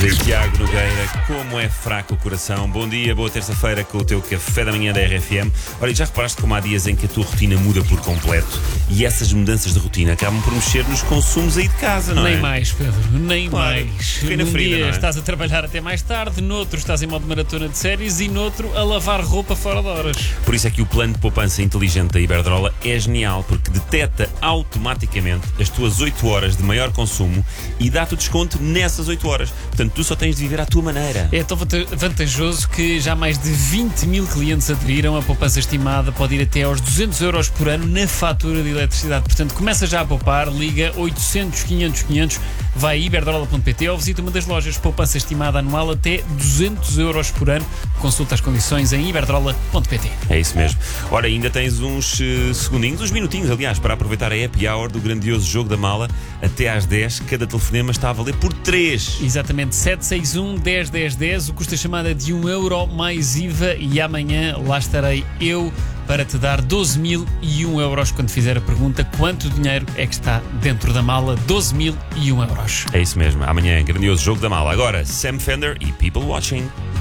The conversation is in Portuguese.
aí, Tiago Nogueira, como é fraco o coração. Bom dia, boa terça-feira com o teu café da manhã da RFM. Olha, já reparaste como há dias em que a tua rotina muda por completo e essas mudanças de rotina acabam por mexer nos consumos aí de casa, não é? Nem mais, Pedro, nem Claro. mais. Pequena Num ferida, dia não é? estás a trabalhar até mais tarde, noutro estás em modo maratona de séries e noutro a lavar roupa fora de horas. Por isso é que o plano de poupança inteligente da Iberdrola é genial, porque detecta automaticamente as tuas 8 horas de maior consumo e dá-te o desconto nessas 8 horas. Portanto, tu só tens de viver à tua maneira. É tão vantajoso que já mais de 20 mil clientes aderiram. A poupança estimada pode ir até aos 200 euros por ano na fatura de eletricidade. Portanto, começa já a poupar, liga 800 500 500, vai a iberdrola.pt ou visita uma das lojas. Poupança estimada anual até 200 euros por ano. Consulta as condições em iberdrola.pt. É isso mesmo. Ora, ainda tens uns segundinhos, uns minutinhos, aliás, para aproveitar a happy hour do grandioso Jogo da Mala. Até às 10, cada telefonema está a valer por 3. Exatamente, 761 10 10 10. O custo da chamada é de 1 euro mais IVA e amanhã lá estarei eu para te dar 12.001 euros quando fizer a pergunta quanto dinheiro é que está dentro da mala. 12.001 euros. É isso mesmo. Amanhã, grandioso Jogo da Mala. Agora, Sam Fender e People Watching.